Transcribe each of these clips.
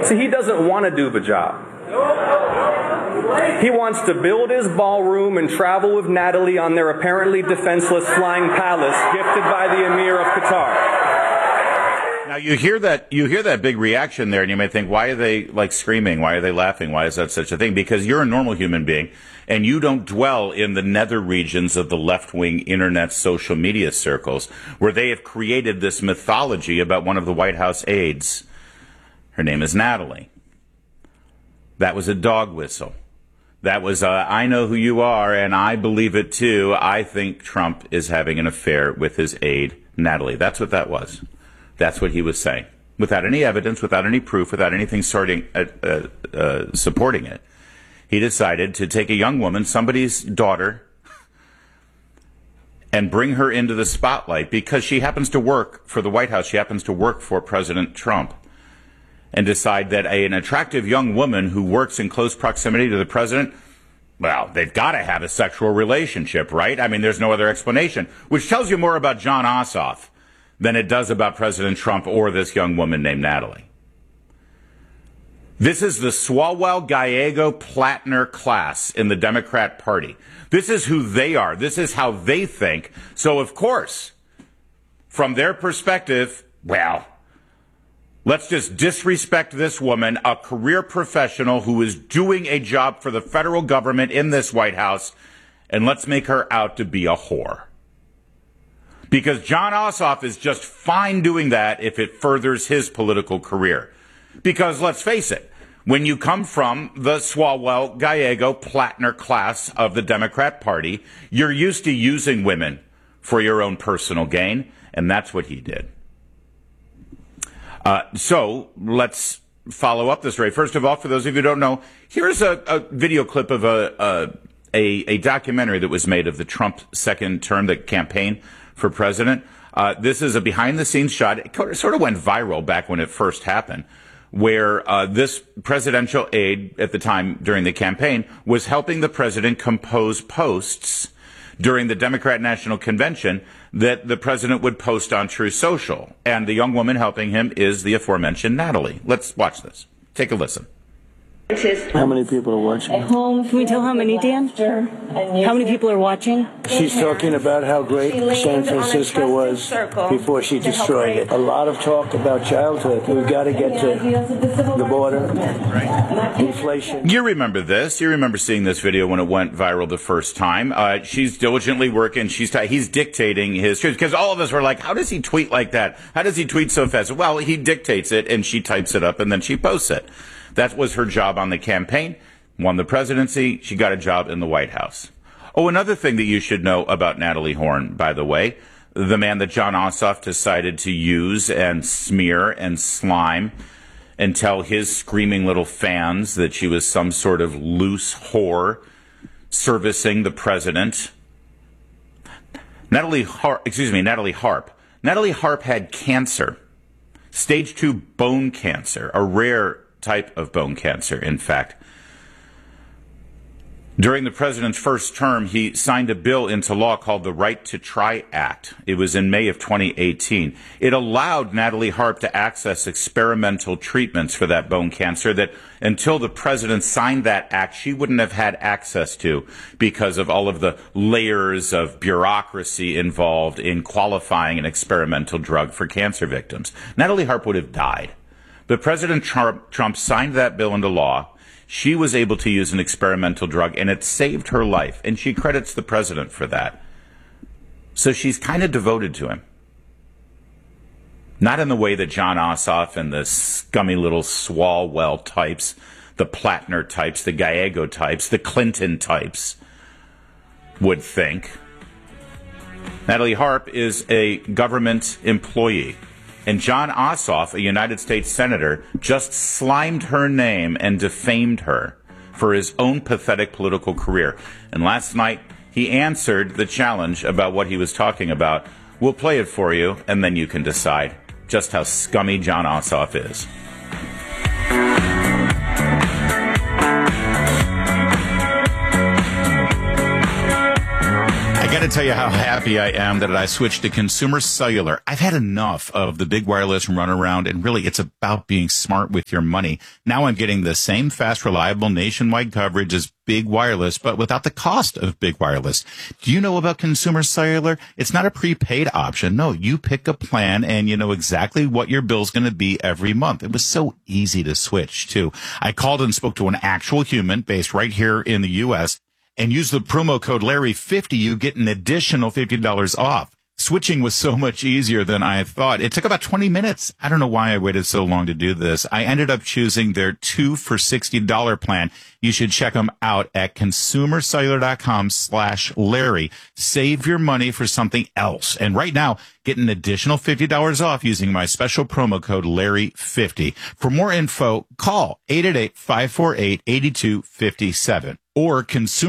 See, he doesn't want to do the job. He wants to build his ballroom and travel with Natalie on their apparently defenseless flying palace gifted by the Emir of Qatar. Now you hear that big reaction there, and you may think, why are they like screaming? Why are they laughing? Why is that such a thing? Because you're a normal human being, and you don't dwell in the nether regions of the left-wing internet social media circles where they have created this mythology about one of the White House aides. Her name is Natalie. That was a dog whistle. That was, I know who you are, and I believe it too. I think Trump is having an affair with his aide, Natalie. That's what that was. That's what he was saying. Without any evidence, without any proof, without anything supporting it, he decided to take a young woman, somebody's daughter, and bring her into the spotlight because she happens to work for the White House. She happens to work for President Trump. And decide that an attractive young woman who works in close proximity to the president, well, they've got to have a sexual relationship, right? I mean, there's no other explanation, which tells you more about Jon Ossoff than it does about President Trump or this young woman named Natalie. This is the Swalwell Gallego Plattner class in the Democrat Party. This is who they are. This is how they think. So, of course, from their perspective, well, let's just disrespect this woman, a career professional who is doing a job for the federal government in this White House, and let's make her out to be a whore. Because Jon Ossoff is just fine doing that if it furthers his political career. Because let's face it, when you come from the Swalwell Gallego Plattner class of the Democrat Party, you're used to using women for your own personal gain, and that's what he did. So let's follow up this story. First of all, for those of you who don't know, here's a video clip of a documentary that was made of the Trump second term, the campaign for president. This is a behind-the-scenes shot. It sort of went viral back when it first happened, where this presidential aide at the time during the campaign was helping the president compose posts during the Democrat National Convention that the president would post on Truth Social. And the young woman helping him is the aforementioned Natalie. Let's watch this. Take a listen. How many people are watching? Can we tell how many, Dan? How many people are watching? She's talking about how great San Francisco was before she destroyed it. A lot of talk about childhood. We've got to get to the border. Inflation. You remember this. You remember seeing this video when it went viral the first time. She's diligently working. He's dictating his truth. Because all of us were like, how does he tweet like that? How does he tweet so fast? Well, he dictates it, and she types it up, and then she posts it. That was her job on the campaign. Won the presidency. She got a job in the White House. Oh, another thing that you should know about Natalie Horn, by the way, the man that Jon Ossoff decided to use and smear and slime and tell his screaming little fans that she was some sort of loose whore servicing the president. Natalie Harp. Natalie Harp had cancer, stage 2 bone cancer, a rare type of bone cancer, in fact. During the president's first term, he signed a bill into law called the Right to Try Act. It was in May of 2018. It allowed Natalie Harp to access experimental treatments for that bone cancer that until the president signed that act, she wouldn't have had access to because of all of the layers of bureaucracy involved in qualifying an experimental drug for cancer victims. Natalie Harp would have died. But President Trump signed that bill into law. She was able to use an experimental drug, and it saved her life. And she credits the president for that. So she's kind of devoted to him. Not in the way that Jon Ossoff and the scummy little Swalwell types, the Plattner types, the Gallego types, the Clinton types would think. Natalie Harp is a government employee. And Jon Ossoff, a United States senator, just slimed her name and defamed her for his own pathetic political career. And last night, he answered the challenge about what he was talking about. We'll play it for you, and then you can decide just how scummy Jon Ossoff is. to tell you how happy I am that I switched to Consumer Cellular. I've had enough of the big wireless runaround, and really it's about being smart with your money. Now I'm getting the same fast, reliable nationwide coverage as big wireless, but without the cost of big wireless. Do you know about Consumer Cellular? It's not a prepaid option. No, you pick a plan and you know exactly what your bill's going to be every month. It was so easy to switch, too. I called and spoke to an actual human based right here in the U.S., and use the promo code Larry50, you get an additional $50 off. Switching was so much easier than I thought. It took about 20 minutes. I don't know why I waited so long to do this. I ended up choosing their 2 for $60 plan. You should check them out at consumercellular.com/Larry. Save your money for something else. And right now, get an additional $50 off using my special promo code Larry50. For more info, call 888-548-8257. or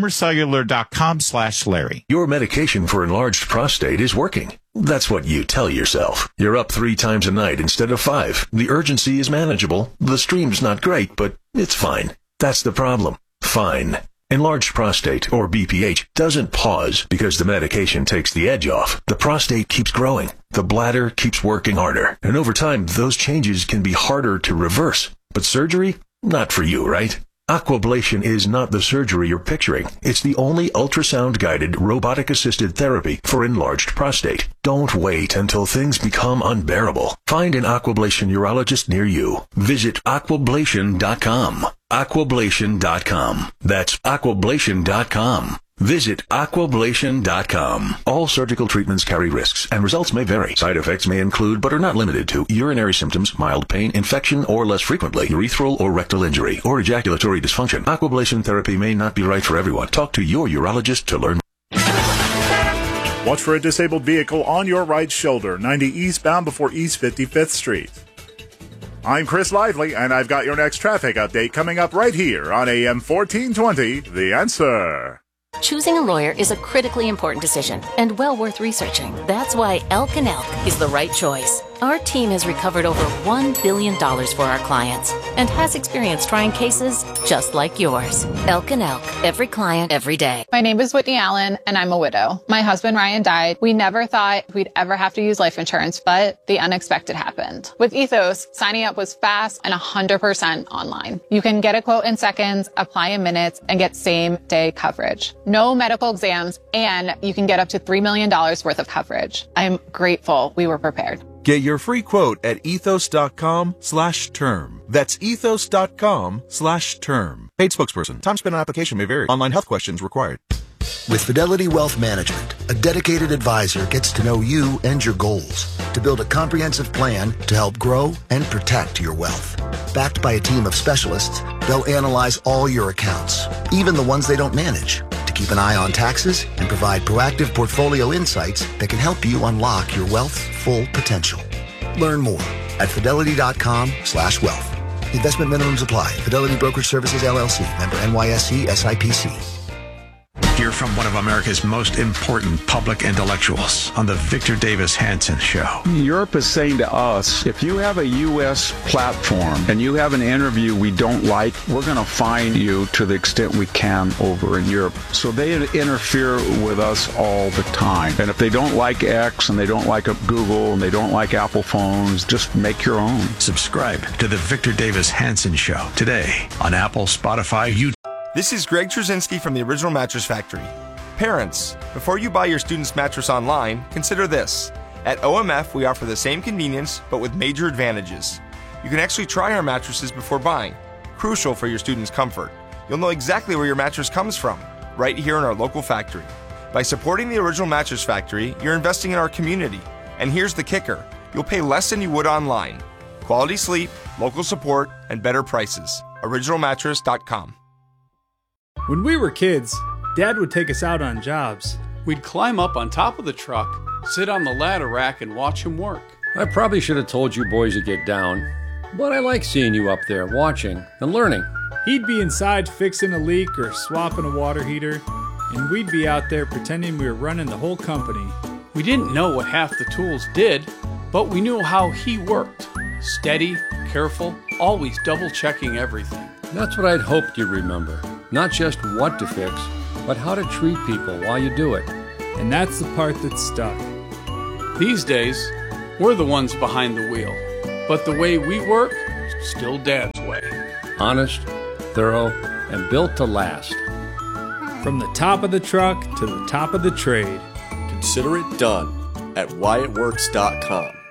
consumercellular.com/Larry. Your medication for enlarged prostate is working. That's what you tell yourself. You're up 3 times a night instead of 5. The urgency is manageable. The stream's not great, but it's fine. That's the problem. Fine. Enlarged prostate, or BPH, doesn't pause because the medication takes the edge off. The prostate keeps growing. The bladder keeps working harder. And over time, those changes can be harder to reverse. But surgery? Not for you, right? Aquablation is not the surgery you're picturing. It's the only ultrasound-guided, robotic-assisted therapy for enlarged prostate. Don't wait until things become unbearable. Find an Aquablation urologist near you. Visit aquablation.com. Aquablation.com. That's aquablation.com. Visit aquablation.com. All surgical treatments carry risks, and results may vary. Side effects may include, but are not limited to, urinary symptoms, mild pain, infection, or less frequently, urethral or rectal injury, or ejaculatory dysfunction. Aquablation therapy may not be right for everyone. Talk to your urologist to learn. Watch for a disabled vehicle on your right shoulder, 90 eastbound before East 55th Street. I'm Chris Lively, and I've got your next traffic update coming up right here on AM 1420, The Answer. Choosing a lawyer is a critically important decision and well worth researching. That's why Elk & Elk is the right choice. Our team has recovered over $1 billion for our clients and has experience trying cases just like yours. Elk & Elk, every client, every day. My name is Whitney Allen, and I'm a widow. My husband, Ryan, died. We never thought we'd ever have to use life insurance, but the unexpected happened. With Ethos, signing up was fast and 100% online. You can get a quote in seconds, apply in minutes, and get same-day coverage. No medical exams, and you can get up to $3 million worth of coverage. I'm grateful we were prepared. Get your free quote at ethos.com/term. That's ethos.com/term. Paid spokesperson. Time spent on application may vary. Online health questions required. With Fidelity Wealth Management, a dedicated advisor gets to know you and your goals to build a comprehensive plan to help grow and protect your wealth. Backed by a team of specialists, they'll analyze all your accounts, even the ones they don't manage, to keep an eye on taxes and provide proactive portfolio insights that can help you unlock your wealth's full potential. Learn more at fidelity.com/wealth. Investment minimums apply. Fidelity Brokerage Services, LLC. Member NYSE SIPC. Hear from one of America's most important public intellectuals on the Victor Davis Hanson Show. Europe is saying to us, if you have a U.S. platform and you have an interview we don't like, we're going to fine you to the extent we can over in Europe. So they interfere with us all the time. And if they don't like X and they don't like Google and they don't like Apple phones, just make your own. Subscribe to the Victor Davis Hanson Show today on Apple, Spotify, YouTube. This is Greg Trzynski from the Original Mattress Factory. Parents, before you buy your student's mattress online, consider this. At OMF, we offer the same convenience, but with major advantages. You can actually try our mattresses before buying, crucial for your student's comfort. You'll know exactly where your mattress comes from, right here in our local factory. By supporting the Original Mattress Factory, you're investing in our community. And here's the kicker. You'll pay less than you would online. Quality sleep, local support, and better prices. OriginalMattress.com. When we were kids, Dad would take us out on jobs. We'd climb up on top of the truck, sit on the ladder rack, and watch him work. I probably should have told you boys to get down, but I like seeing you up there watching and learning. He'd be inside fixing a leak or swapping a water heater, and we'd be out there pretending we were running the whole company. We didn't know what half the tools did, but we knew how he worked. Steady, careful, always double-checking everything. That's what I'd hoped you'd remember. Not just what to fix, but how to treat people while you do it. And that's the part that's stuck. These days, we're the ones behind the wheel. But the way we work, still Dad's way. Honest, thorough, and built to last. From the top of the truck to the top of the trade. Consider it done at WyatWorks.com.